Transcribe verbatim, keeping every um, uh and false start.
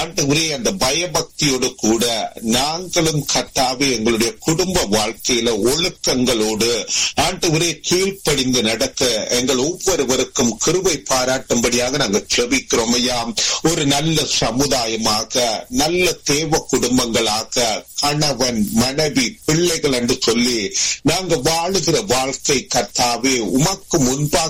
ஆண்டவரே, அந்த பயபக்தியோடு கூட நாங்களும் கர்த்தாவே எங்களுடைய குடும்ப வாழ்க்கையில ஒழுக்கங்களோடு ஆண்டவரே கீழ்ப்படிந்து நடக்க எங்கள் ஒவ்வொருவருக்கும் கிருபை பாராட்டும்படியாக நாங்கள் ஜெபிக்கிறோம் ஐயா. ஒரு நல்ல சமுதாயமாக, நல்ல தேவ குடும்பங்களாக, கணவன் மனைவி பிள்ளைகள் என்று சொல்லி நாங்க வாழுகிற வாழ்க்கை கர்த்தாவே உமக்கு முன்பாக